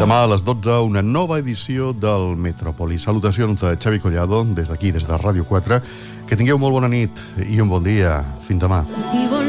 Demà a les 12, una nova edició del Metrópoli. Salutacions de Xavi Collado, des d'aquí, des de Ràdio 4. Que tingueu molt bona nit i un bon dia. Fins demà.